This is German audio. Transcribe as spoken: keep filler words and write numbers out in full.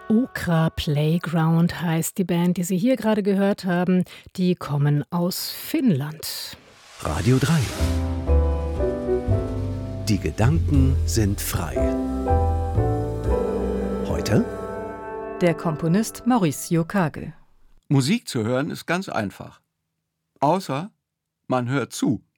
Okra Playground heißt die Band, die Sie hier gerade gehört haben. Die kommen aus Finnland. Radio drei. Die Gedanken sind frei. Heute der Komponist Mauricio Kagel. Musik zu hören ist ganz einfach. Außer man hört zu.